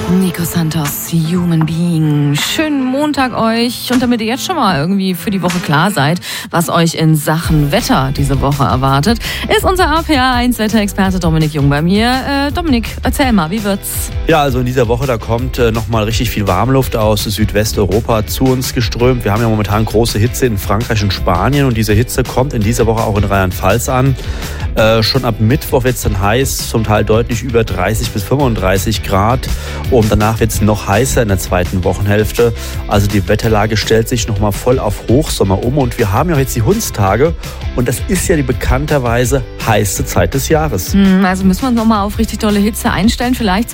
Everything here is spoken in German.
Nico Santos, Human Being. Schönen Montag euch. Und damit ihr jetzt schon mal irgendwie für die Woche klar seid, was euch in Sachen Wetter diese Woche erwartet, ist unser RPA1 Wetterexperte Dominik Jung bei mir. Dominik, erzähl mal, wie wird's? Ja, also in dieser Woche, da kommt nochmal richtig viel Warmluft aus Südwesteuropa zu uns geströmt. Wir haben ja momentan große Hitze in Frankreich und Spanien und diese Hitze kommt in dieser Woche auch in Rheinland-Pfalz an. Schon ab Mittwoch wird es dann heiß, zum Teil deutlich über 30 bis 35 Grad. Und danach wird es noch heißer in der zweiten Wochenhälfte. Also die Wetterlage stellt sich nochmal voll auf Hochsommer um. Und wir haben ja jetzt die Hundstage. Und das ist ja die bekannterweise heiße Zeit des Jahres. Also müssen wir uns nochmal auf richtig dolle Hitze einstellen. Vielleicht